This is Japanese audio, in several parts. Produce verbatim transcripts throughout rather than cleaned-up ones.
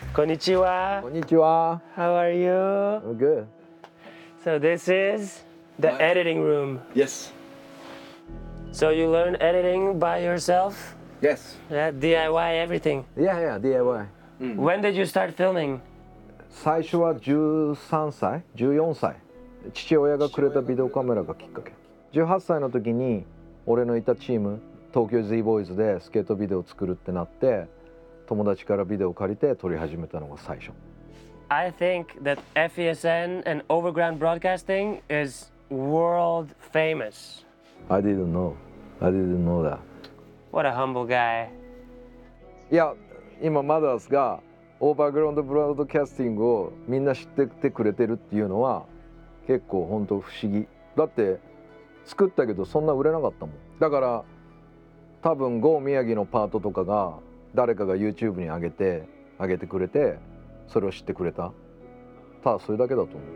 Konnichiwa. Konnichiwa. How are you? I'm good. So this is the Hi. editing room. Yes. So you learn editing by yourself? Yes. Yeah, D I Y everything. Yeah, yeah,ディーアイワイ。 When did you start filming? 最初はじゅうさんさい、じゅうよんさい。父親がくれたビデオカメラがきっかけ。じゅうはっさいの時に俺のいたチーム、東京 Z ボーイズでスケートビデオを作るってなって、友達からビデオを借りて撮り始めたのが最初。 I think that F E S N and overground broadcasting is world famous. I didn't know. I didn't know that. What a humble guy. いや、今マダースがオーバーグラウンドブロードキャスティングをみんな知っててくれてるっていうのは結構本当不思議。だって作ったけどそんな売れなかったもん。だから多分 ゴー 宮城のパートとかが誰かが YouTube に上げて上げてくれてそれを知ってくれた。ただそれだけだと思う。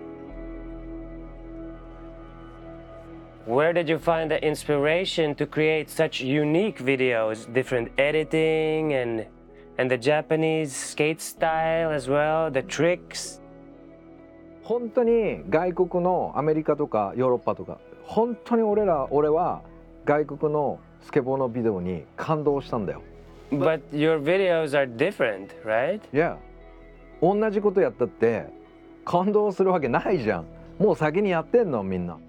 Where did you find the inspiration to create such unique videos, different editing and and the Japanese skate style as well, the tricks? 本当に外国のアメリカとかヨーロッパとか本当に俺ら俺は外国のスケボーのビデオに感動したんだよ。 But your videos are different, right? いや、同じことやったって感動するわけないじゃん。もう先にやってんのみんな。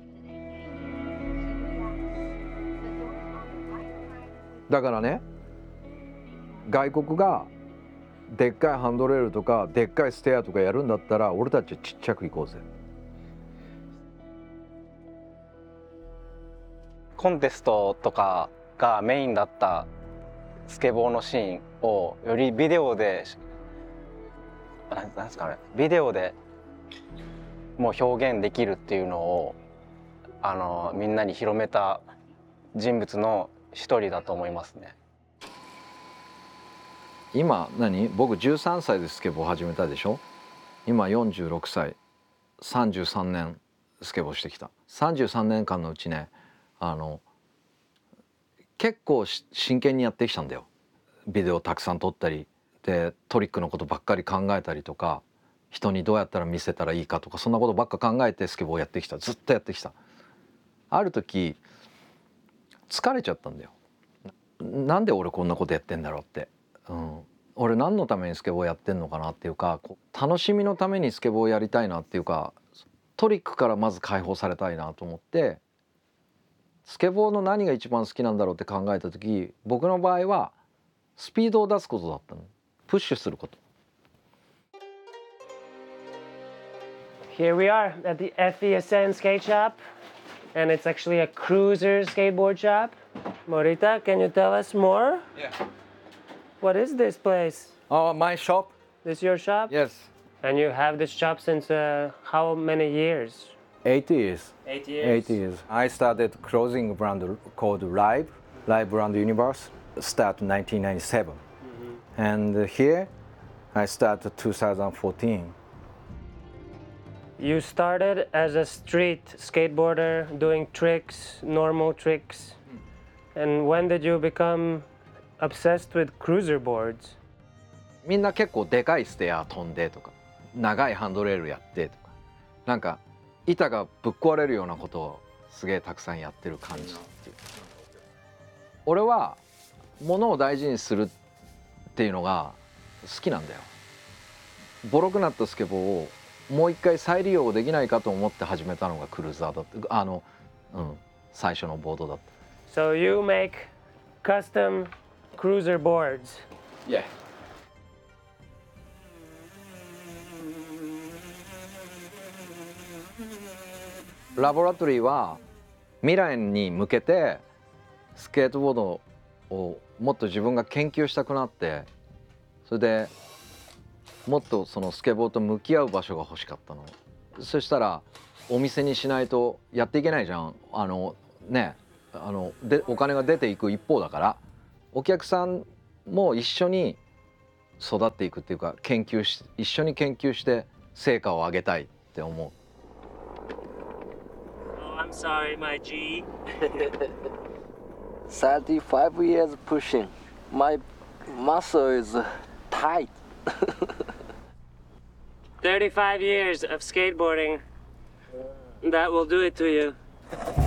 だからね、外国がでっかいハンドレールとかでっかいステアとかやるんだったら俺たちちっちゃく行こうぜ。 コンテストとかがメインだったスケボーのシーンをよりビデオでなんなんですかね、ビデオでもう表現できるっていうのをあのみんなに広めた人物の一人だと思いますね。 今何僕じゅうさんさいでスケボー始めたでしょ。今よんじゅうろくさい、さんじゅうさんねんスケボーしてきた。さんじゅうさんねんかんのうちね、あの結構真剣にやってきたんだよ。ビデオたくさん撮ったりでトリックのことばっかり考えたりとか、人にどうやったら見せたらいいかとかそんなことばっか考えてスケボーやってきた。ずっとやってきた。ある時疲れちゃったんだよ。なんで俺こんなことやってんだろうって、うん、俺何のためにスケボーやってんのかなっていうか、楽しみのためにスケボーをやりたいなっていうか、トリックからまず解放されたいなと思って、スケボーの何が一番好きなんだろうって考えた時、僕の場合はスピードを出すことだったの。プッシュすること。 Here we are at the F E S N skate shop, and it's actually a cruiser skateboard shop. Morita, can you tell us more? Yeah. What is this place? Oh, my shop? This your shop? Yes. And you have this shop since uh, how many years? Eight years. Eight years. Eight years. I started clothing brand called Live, Live Brand Universe, start nineteen ninety-seven. Mm-hmm. And here I started two thousand fourteen. You started as a street skateboarder doing tricks, normal tricks. And when did you become obsessed with cruiser boards? みんな結構でかいステア飛んでとか、長いハンドレールやってとか、なんか板がぶっ壊れるようなことをすげえたくさんやってる感じっていう。俺は物を大事にするっていうのが好きなんだよ。ボロくなったスケボーをもう一回再利用できないかと思って始めたのがクルーザーだって、あの、うん、最初のボードだった。 So you make custom cruiser boards? Yeah. ラボラトリーは未来に向けてスケートボードをもっと自分が研究したくなって、それでもっとそのスケボーと向き合う場所が欲しかったの。そしたらお店にしないとやっていけないじゃん。あのね、あのでお金が出ていく一方だから、お客さんも一緒に育っていくっていうか、研究し一緒に研究して成果を上げたいって思う。 Oh, I'm sorry, my G. thirty-five years pushing. My muscle is tight. thirty-five years of skateboarding. That will do it to you.